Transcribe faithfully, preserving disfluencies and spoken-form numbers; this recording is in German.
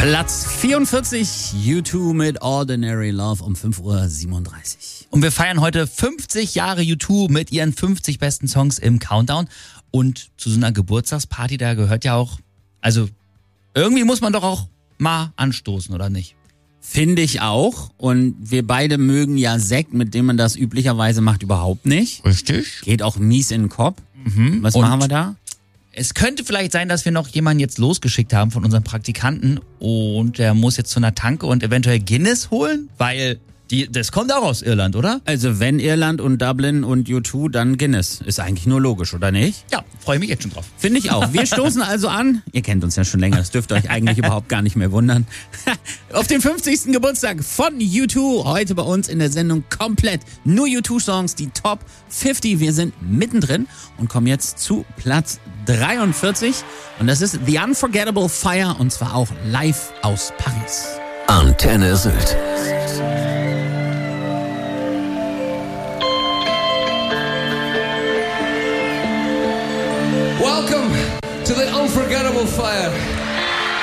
Platz vierundvierzig, U zwei mit Ordinary Love um fünf Uhr siebenunddreißig. Und wir feiern heute fünfzig Jahre U zwei mit ihren fünfzig besten Songs im Countdown. Und zu so einer Geburtstagsparty, da gehört ja auch, also irgendwie muss man doch auch mal anstoßen, oder nicht? Finde ich auch. Und wir beide mögen ja Sekt, mit dem man das üblicherweise macht, überhaupt nicht. Richtig. Geht auch mies in den Kopf. Mhm. Was Und machen wir da? es könnte vielleicht sein, dass wir noch jemanden jetzt losgeschickt haben von unseren Praktikanten und der muss jetzt zu einer Tanke und eventuell Guinness holen, weil die, das kommt auch aus Irland, oder? Also wenn Irland und Dublin und U zwei, dann Guinness. Ist eigentlich nur logisch, oder nicht? Ja, freue mich jetzt schon drauf. Finde ich auch. Wir stoßen also an. Ihr kennt uns ja schon länger, das dürft ihr euch eigentlich überhaupt gar nicht mehr wundern. Auf den fünfzigsten Geburtstag von U zwei. Heute bei uns in der Sendung komplett nur U zwei Songs, die Top fünfzig. Wir sind mittendrin und kommen jetzt zu Platz dreiundvierzig. Und das ist The Unforgettable Fire und zwar auch live aus Paris. Antenne Sylt. Welcome to the Unforgettable Fire.